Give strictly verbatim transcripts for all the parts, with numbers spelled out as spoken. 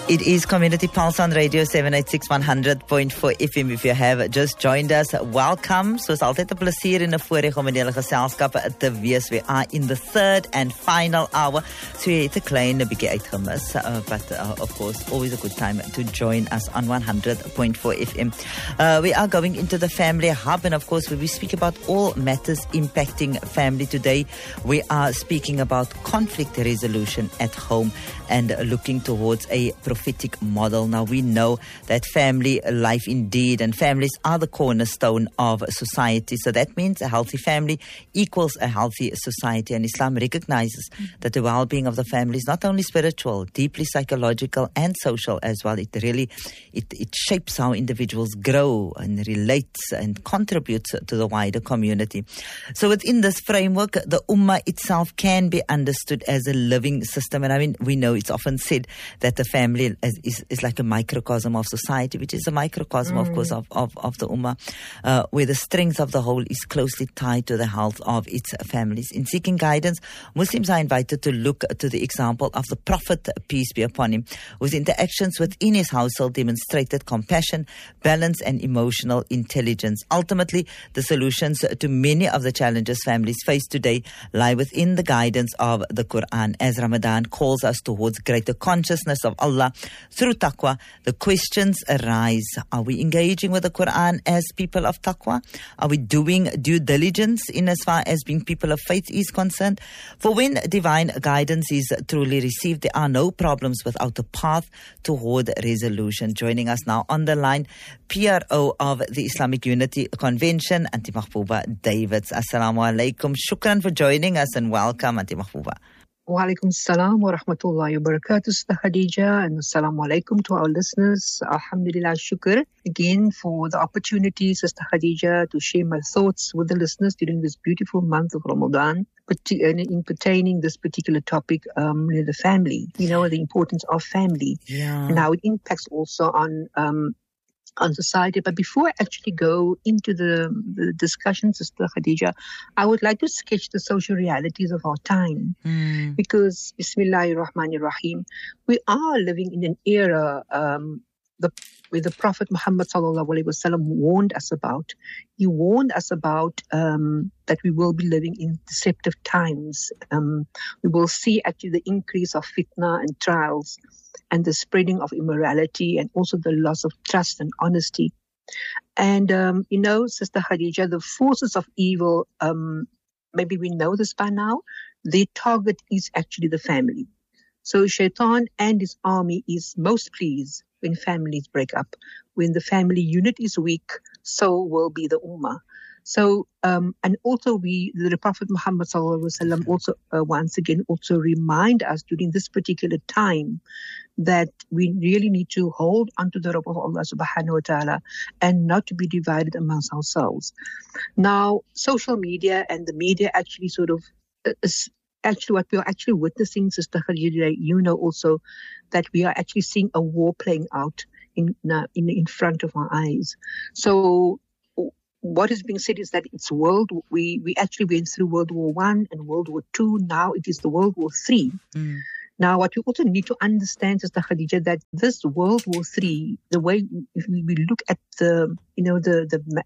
It is Community Pulse on Radio seven eighty-six one hundred point four F M. If you have just joined us, welcome. Soos altyd 'n plesier en 'n voorreg om in julle geselskap te wees. We are in the third and final hour. So jy het 'n klein bietjie uitgemis, uh, but uh, of course, always a good time to join us on one hundred point four F M. Uh, we are going into the family hub, and of course, we speak about all matters impacting family today. We are speaking about conflict resolution at home and looking towards a prophetic model. Now, we know that family life indeed, and families are the cornerstone of society. So that means a healthy family equals a healthy society. And Islam recognizes that the well-being of the family is not only spiritual, deeply psychological and social as well. It really, it, it shapes how individuals grow and relates and contributes to the wider community. So within this framework, the Ummah itself can be understood as a living system. And I mean, we know it's often said that the family is, is, is like a microcosm of society, which is a microcosm, mm. of course, of, of, of the Ummah, uh, where the strength of the whole is closely tied to the health of its families. In seeking guidance, Muslims are invited to look to the example of the Prophet, peace be upon him, whose interactions within his household demonstrated compassion, balance, and emotional intelligence. Ultimately, the solutions to many of the challenges families face today lie within the guidance of the Quran. As Ramadan calls us towards greater consciousness of Allah through taqwa, the questions arise. Are we engaging with the Quran as people of taqwa? Are we doing due diligence in as far as being people of faith is concerned? For when divine guidance is truly received, there are no problems without a path toward resolution. Joining us now on the line, P R O of the Islamic Unity Convention, Aunty Mahbooba Davids. Assalamu alaikum. Shukran for joining us and welcome, Aunty Mahbooba. Wa alaikum salam wa rahmatullahi wa barakatuh, Sister Khadija, and assalamu alaikum to our listeners. Alhamdulillah, shukr again for the opportunity, Sister Khadija, to share my thoughts with the listeners during this beautiful month of Ramadan, in pertaining this particular topic, um, the family, you know, the importance of family, yeah. and how it impacts also on um, on society. But before I actually go into the, the discussion, Sister Khadija, I would like to sketch the social realities of our time. Mm. Because, Bismillahir Rahmanir Rahim, we are living in an era um, the, where the Prophet Muhammad Sallallahu Alaihi Wasallam warned us about. He warned us about um, that we will be living in deceptive times. Um, we will see actually the increase of fitna and trials, and the spreading of immorality, and also the loss of trust and honesty. And, um, you know, Sister Khadija, the forces of evil, um, maybe we know this by now, their target is actually the family. So Shaitan and his army is most pleased when families break up. When the family unit is weak, so will be the Ummah. So, um, and also we, the Prophet Muhammad Sallallahu Alaihi Wasallam also, uh, once again, also remind us during this particular time that we really need to hold onto the rope of Allah Subhanahu Wa Ta'ala and not to be divided amongst ourselves. Now, social media and the media actually sort of, uh, is actually what we are actually witnessing, Sister Khadija, you know also that we are actually seeing a war playing out in, in, in front of our eyes. So, what is being said is that it's world, we, we actually went through World War One and World War Two. Now it is the World War Three. Mm. Now, what we also need to understand, Sister Khadija, that this World War Three, the way if we, we look at the, you know, the, the,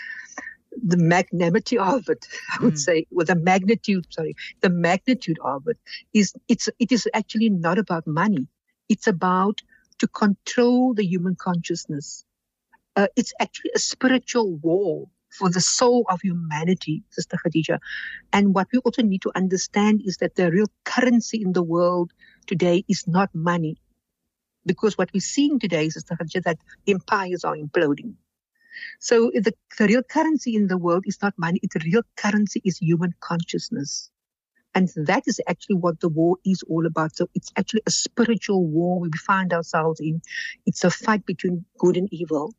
the magnanimity of it, I would mm. say, with the magnitude, sorry, the magnitude of it is, it's, it is actually not about money. It's about to control the human consciousness. Uh, it's actually a spiritual war for the soul of humanity, Sister Khadija. And what we also need to understand is that the real currency in the world today is not money. Because what we're seeing today, Sister Khadija, that empires are imploding. So the, the real currency in the world is not money. The real currency is human consciousness. And that is actually what the war is all about. So it's actually a spiritual war we find ourselves in. It's a fight between good and evil.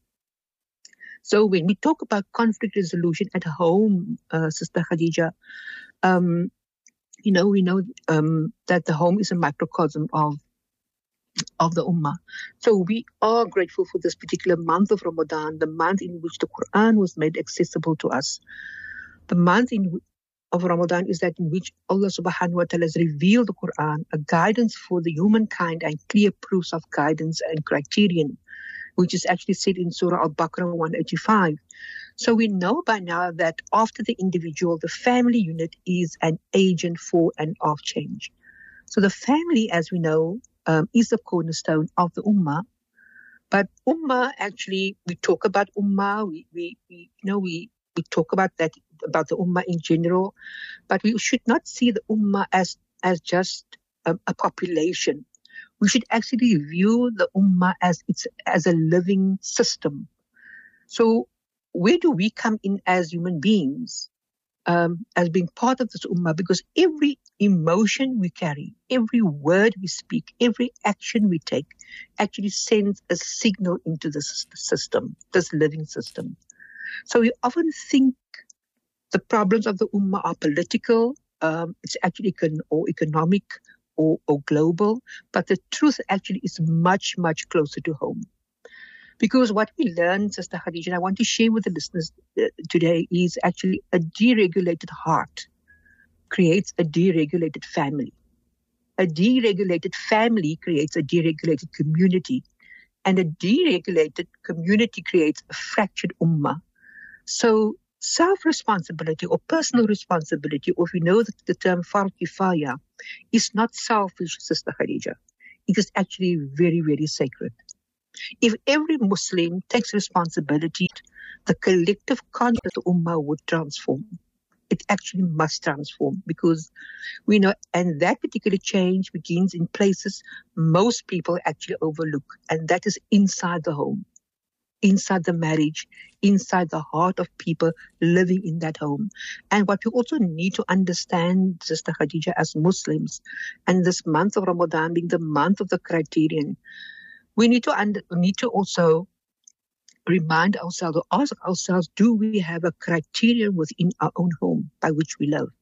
So when we talk about conflict resolution at home, uh, Sister Khadija, um, you know, we know um, that the home is a microcosm of of the Ummah. So we are grateful for this particular month of Ramadan, the month in which the Quran was made accessible to us, the month in of Ramadan is that in which Allah subhanahu wa ta'ala has revealed the Quran, a guidance for the humankind and clear proofs of guidance and criterion, which is actually said in Surah Al-Baqarah one eighty-five. So we know by now that after the individual, the family unit is an agent for and of change. So the family, as we know, um, is the cornerstone of the Ummah. But Ummah, actually, we talk about Ummah, we, we, we you know, we, we talk about that, about the Ummah in general, but we should not see the Ummah as, as just a, a population. We should actually view the Ummah as it's as a living system. So where do we come in as human beings, um, as being part of this Ummah? Because every emotion we carry, every word we speak, every action we take actually sends a signal into this system, this living system. So we often think the problems of the Ummah are political, um, it's actually econ- or economic or, or global, but the truth actually is much, much closer to home. Because what we learned, Sister Khadija, and I want to share with the listeners uh, today, is actually a deregulated heart creates a deregulated family. A deregulated family creates a deregulated community. And a deregulated community creates a fractured ummah. So self-responsibility or personal responsibility, or if we know that the term fard kifaya, is not selfish, Sister Khadija. It is actually very, very sacred. If every Muslim takes responsibility, the collective conscience of the Ummah would transform. It actually must transform, because we know, and that particular change begins in places most people actually overlook, and that is inside the home, inside the marriage, inside the heart of people living in that home. And what we also need to understand, Sister Khadija, as Muslims, and this month of Ramadan being the month of the criterion, we need to under, need to also remind ourselves or ask ourselves, do we have a criterion within our own home by which we live?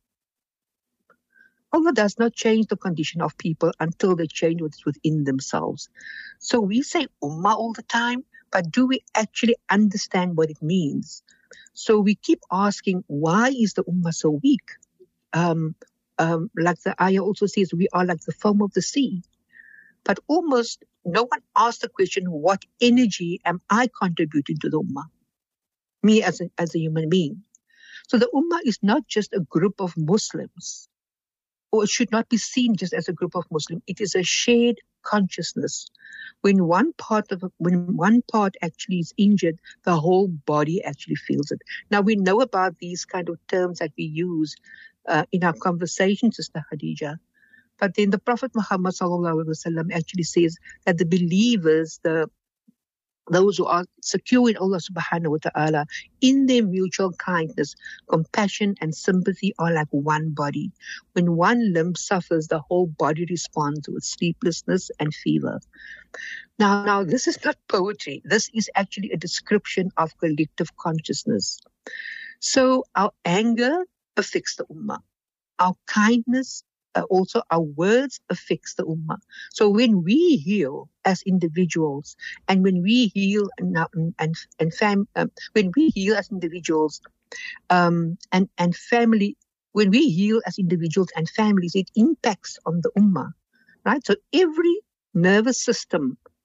Allah does not change the condition of people until they change what's within themselves. So we say Ummah all the time, but do we actually understand what it means? So we keep asking, why is the Ummah so weak? Um, um, like the ayah also says, we are like the foam of the sea. But almost no one asked the question, what energy am I contributing to the Ummah? Me as a, as a human being. So the Ummah is not just a group of Muslims, or it should not be seen just as a group of Muslims. It is a shared consciousness. When one part of when one part actually is injured, the whole body actually feels it. Now we know about these kind of terms that we use uh, in our conversations, Sister Khadija. But then the Prophet Muhammad sallallahu alaihi wasallam actually says that the believers, the those who are secure in Allah subhanahu wa ta'ala, in their mutual kindness, compassion and sympathy are like one body. When one limb suffers, the whole body responds with sleeplessness and fever. Now, now this is not poetry. This is actually a description of collective consciousness. So our anger affects the ummah. Our kindness Uh, also our words affects the ummah. So when we heal as individuals, and when we heal and and and fam, um, when we heal as individuals, um, and and family, when we heal as individuals and families, it impacts on the ummah, right? So every nervous system